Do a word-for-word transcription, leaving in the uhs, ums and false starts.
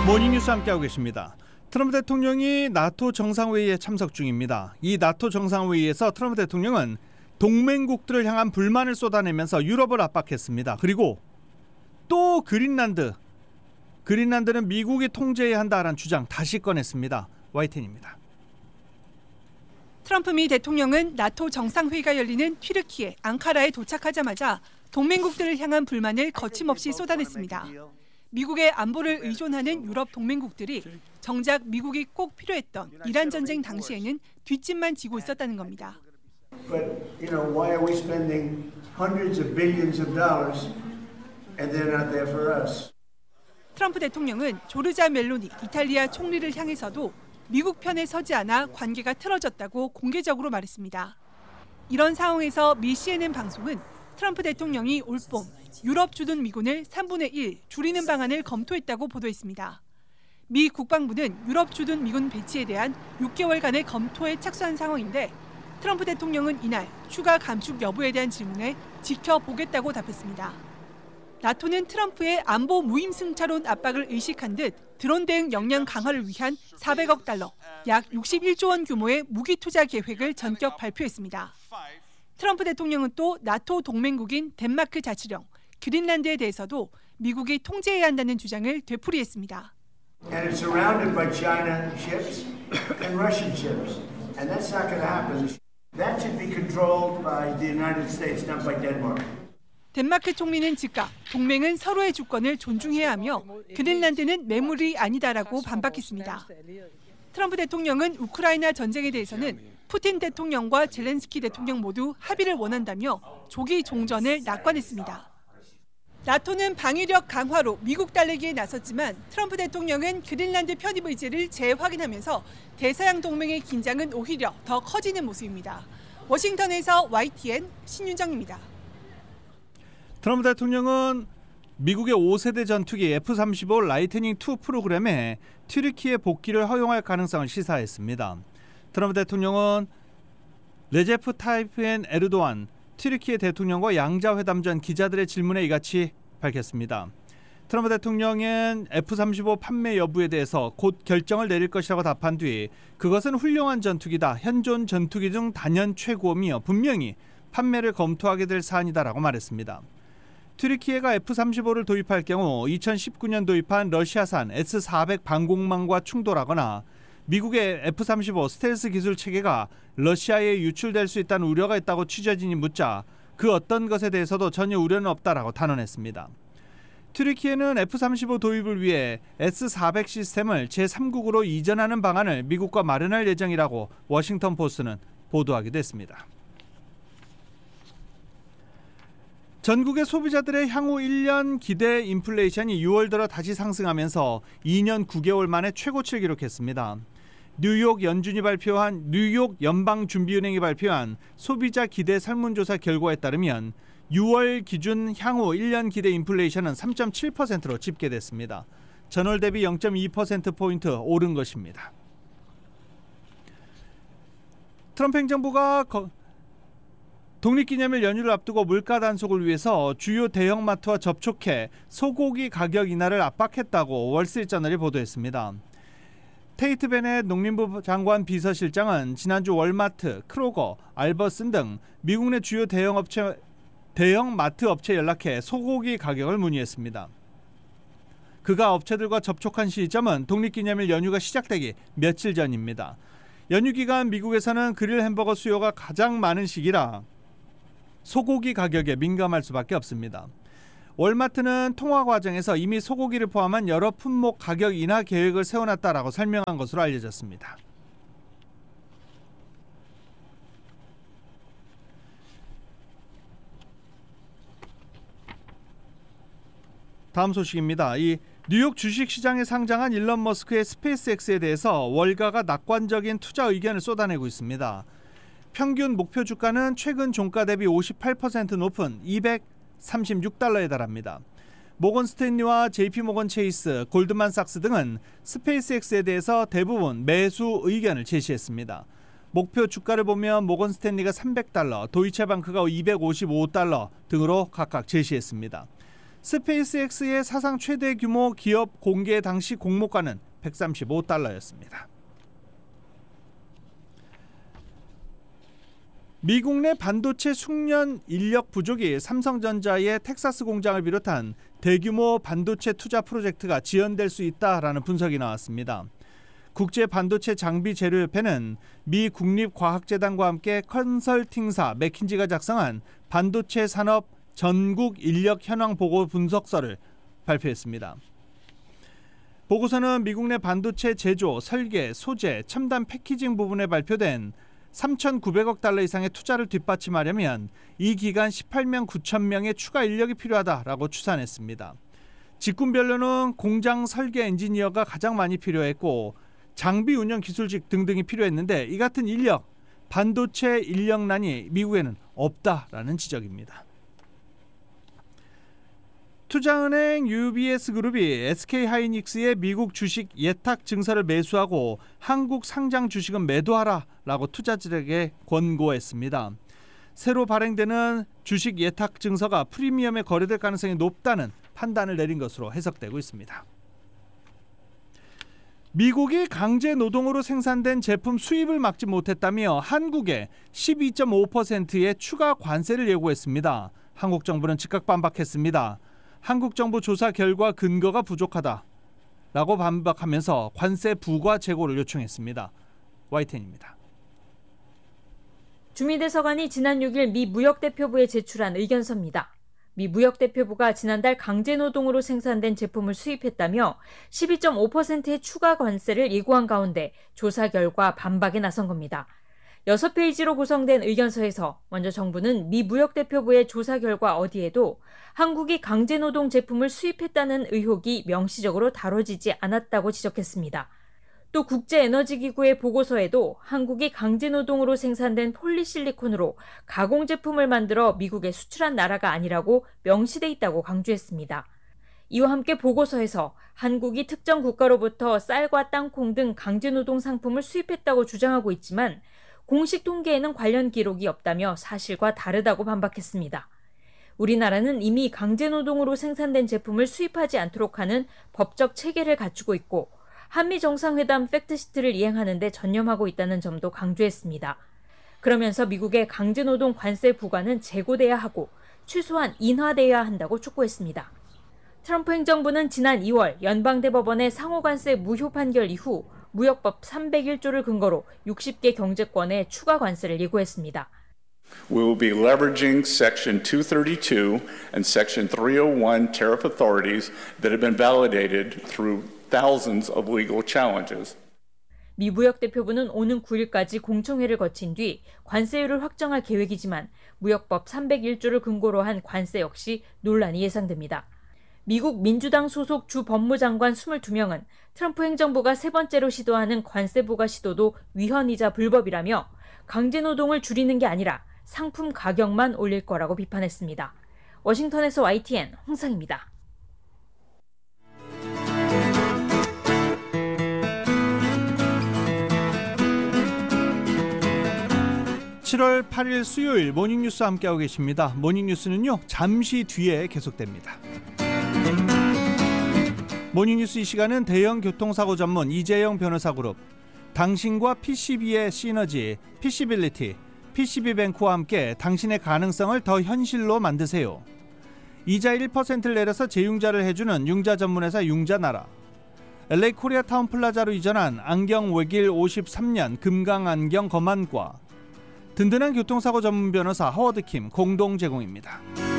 모닝뉴스 함께하고 계십니다. 트럼프 대통령이 나토 정상회의에 참석 중입니다. 이 나토 정상회의에서 트럼프 대통령은 동맹국들을 향한 불만을 쏟아내면서 유럽을 압박했습니다. 그리고 또 그린란드, 그린란드는 미국이 통제해야 한다라는 주장 다시 꺼냈습니다. 와이텐입니다. 트럼프 미 대통령은 나토 정상회의가 열리는 튀르키예 앙카라에 도착하자마자 동맹국들을 향한 불만을 거침없이 쏟아냈습니다. 미국의 안보를 의존하는 유럽 동맹국들이 정작 미국이 꼭 필요했던 이란 전쟁 당시에는 뒷짐만 지고 있었다는 겁니다. But you know, why are we spending hundreds of billions of dollars and they're not there for us? 트럼프 대통령은 조르자 멜로니 이탈리아 총리를 향해서도 미국 편에 서지 않아 관계가 틀어졌다고 공개적으로 말했습니다. 이런 상황에서 미 씨엔엔 방송은 트럼프 대통령이 올봄 유럽 주둔 미군을 삼분의 일 줄이는 방안을 검토했다고 보도했습니다. 미 국방부는 유럽 주둔 미군 배치에 대한 육 개월간의 검토에 착수한 상황인데 트럼프 대통령은 이날 추가 감축 여부에 대한 질문에 지켜보겠다고 답했습니다. 나토는 트럼프의 안보 무임승차론 압박을 의식한 듯 드론 대응 역량 강화를 위한 사백억 달러, 약 육십일조 원 규모의 무기 투자 계획을 전격 발표했습니다. 트럼프 대통령은 또 나토 동맹국인 덴마크 자치령, 그린란드에 대해서도 미국이 통제해야 한다는 주장을 되풀이했습니다. And it's surrounded by China ships and Russian ships, and that's not going to happen. That should be controlled by the United States, not by Denmark. 덴마크 총리는 즉각 동맹은 서로의 주권을 존중해야 하며 그린란드는 매물이 아니다라고 반박했습니다. 트럼프 대통령은 우크라이나 전쟁에 대해서는 푸틴 대통령과 젤렌스키 대통령 모두 합의를 원한다며 조기 종전을 낙관했습니다. 나토는 방위력 강화로 미국 달래기에 나섰지만 트럼프 대통령은 그린란드 편입 의지를 재확인하면서 대서양 동맹의 긴장은 오히려 더 커지는 모습입니다. 워싱턴에서 와이티엔 신윤정입니다. 트럼프 대통령은 미국의 오 세대 전투기 에프 삼십오 라이트닝 투 프로그램에 튀르키예 복귀를 허용할 가능성을 시사했습니다. 트럼프 대통령은 레제프 타이프엔 에르도안 튀르키예 대통령과 양자회담 전 기자들의 질문에 이같이 밝혔습니다. 트럼프 대통령은 에프 삼십오 판매 여부에 대해서 곧 결정을 내릴 것이라고 답한 뒤 그것은 훌륭한 전투기다. 현존 전투기 중 단연 최고이며 분명히 판매를 검토하게 될 사안이다라고 말했습니다. 튀르키예가 에프 삼십오를 도입할 경우 이천십구 년 도입한 러시아산 에스 사백 방공망과 충돌하거나 미국의 에프 삼십오 스텔스 기술 체계가 러시아에 유출될 수 있다는 우려가 있다고 취재진이 묻자 그 어떤 것에 대해서도 전혀 우려는 없다라고 단언했습니다. 튀르키예는 에프 삼십오 도입을 위해 에스 사백 시스템을 제삼국으로 이전하는 방안을 미국과 마련할 예정이라고 워싱턴 포스트는 보도하기도 했습니다. 전국의 소비자들의 향후 일 년 기대 인플레이션이 유월 들어 다시 상승하면서 이 년 구 개월 만에 최고치를 기록했습니다. 뉴욕 연준이 발표한 뉴욕 연방준비은행이 발표한 소비자 기대 설문조사 결과에 따르면 유월 기준 향후 일 년 기대 인플레이션은 삼 점 칠 퍼센트로 집계됐습니다. 전월 대비 영 점 이 퍼센트포인트 오른 것입니다. 트럼프 행정부가 거... 독립기념일 연휴를 앞두고 물가 단속을 위해서 주요 대형마트와 접촉해 소고기 가격 인하를 압박했다고 월스트리트저널이 보도했습니다. 테이트 베넷 농림부 장관 비서실장은 지난주 월마트, 크로거, 알버슨 등 미국 내 주요 대형 업체, 대형 마트 업체에 연락해 소고기 가격을 문의했습니다. 그가 업체들과 접촉한 시점은 독립기념일 연휴가 시작되기 며칠 전입니다. 연휴 기간 미국에서는 그릴 햄버거 수요가 가장 많은 시기라 소고기 가격에 민감할 수밖에 없습니다. 월마트는 통화 과정에서 이미 소고기를 포함한 여러 품목 가격 인하 계획을 세워놨다라고 설명한 것으로 알려졌습니다. 다음 소식입니다. 이 뉴욕 주식시장에 상장한 일론 머스크의 스페이스X에 대해서 월가가 낙관적인 투자 의견을 쏟아내고 있습니다. 평균 목표 주가는 최근 종가 대비 오십팔 퍼센트 높은 이백삼십육 달러에 달합니다. 모건 스탠리와 제이피모건 체이스, 골드만삭스 등은 스페이스X에 대해서 대부분 매수 의견을 제시했습니다. 목표 주가를 보면 모건 스탠리가 삼백 달러, 도이체방크가 이백오십오 달러 등으로 각각 제시했습니다. 스페이스X의 사상 최대 규모 기업 공개 당시 공모가는 백삼십오 달러였습니다. 미국 내 반도체 숙련 인력 부족이 삼성전자의 텍사스 공장을 비롯한 대규모 반도체 투자 프로젝트가 지연될 수 있다라는 분석이 나왔습니다. 국제 반도체 장비 재료협회는 미 국립과학재단과 함께 컨설팅사 맥킨지가 작성한 반도체 산업 전국 인력 현황 보고 분석서를 발표했습니다. 보고서는 미국 내 반도체 제조, 설계, 소재, 첨단 패키징 부분에 발표된 삼천구백억 달러 이상의 투자를 뒷받침하려면 이 기간 십팔 만 구천 명의 추가 인력이 필요하다라고 추산했습니다. 직군별로는 공장 설계 엔지니어가 가장 많이 필요했고 장비 운영 기술직 등등이 필요했는데 이 같은 인력, 반도체 인력난이 미국에는 없다라는 지적입니다. 투자은행 유비에스그룹이 에스케이하이닉스의 미국 주식 예탁 증서를 매수하고 한국 상장 주식은 매도하라라고 투자자들에게 권고했습니다. 새로 발행되는 주식 예탁 증서가 프리미엄에 거래될 가능성이 높다는 판단을 내린 것으로 해석되고 있습니다. 미국이 강제 노동으로 생산된 제품 수입을 막지 못했다며 한국에 십이 점 오 퍼센트의 추가 관세를 예고했습니다. 한국 정부는 즉각 반박했습니다. 한국 정부 조사 결과 근거가 부족하다라고 반박하면서 관세 부과 재고를 요청했습니다. 와이텐입니다. 주미대 서관이 지난 육 일 미 무역대표부에 제출한 의견서입니다. 미 무역대표부가 지난달 강제노동으로 생산된 제품을 수입했다며 십이 점 오 퍼센트의 추가 관세를 예고한 가운데 조사 결과 반박에 나선 겁니다. 여섯 페이지로 구성된 의견서에서 먼저 정부는 미 무역대표부의 조사 결과 어디에도 한국이 강제노동 제품을 수입했다는 의혹이 명시적으로 다뤄지지 않았다고 지적했습니다. 또 국제에너지기구의 보고서에도 한국이 강제노동으로 생산된 폴리실리콘으로 가공제품을 만들어 미국에 수출한 나라가 아니라고 명시돼 있다고 강조했습니다. 이와 함께 보고서에서 한국이 특정 국가로부터 쌀과 땅콩 등 강제노동 상품을 수입했다고 주장하고 있지만 공식 통계에는 관련 기록이 없다며 사실과 다르다고 반박했습니다. 우리나라는 이미 강제노동으로 생산된 제품을 수입하지 않도록 하는 법적 체계를 갖추고 있고 한미 정상회담 팩트시트를 이행하는 데 전념하고 있다는 점도 강조했습니다. 그러면서 미국의 강제노동 관세 부과는 재고돼야 하고 최소한 인하돼야 한다고 촉구했습니다. 트럼프 행정부는 지난 이월 연방대법원의 상호관세 무효 판결 이후 무역법 삼백일 조를 근거로 육십 개 경제권에 추가 관세를 예고했습니다. We will be leveraging Section two thirty-two and Section three oh one tariff authorities that have been validated through thousands of legal challenges. 미 무역대표부는 오는 구 일까지 공청회를 거친 뒤 관세율을 확정할 계획이지만 무역법 삼백일 조를 근거로 한 관세 역시 논란이 예상됩니다. 미국 민주당 소속 주 법무장관 이십이 명은 트럼프 행정부가 세 번째로 시도하는 관세 부과 시도도 위헌이자 불법이라며 강제노동을 줄이는 게 아니라 상품 가격만 올릴 거라고 비판했습니다. 워싱턴에서 와이티엔 홍상입니다. 칠월 팔일 수요일 모닝뉴스 함께하고 계십니다. 모닝뉴스는요 잠시 뒤에 계속됩니다. 모닝뉴스 이 시간은 대형 교통사고 전문 이재영 변호사그룹, 당신과 피씨비의 시너지, 피씨빌리티, 피씨비뱅크와 함께 당신의 가능성을 더 현실로 만드세요. 이자 일 퍼센트를 내려서 재융자를 해주는 융자 전문회사 융자나라, 엘에이 코리아타운 플라자로 이전한 안경 외길 오십삼 년 금강안경 검안과, 든든한 교통사고 전문 변호사 허워드킴 공동 제공입니다.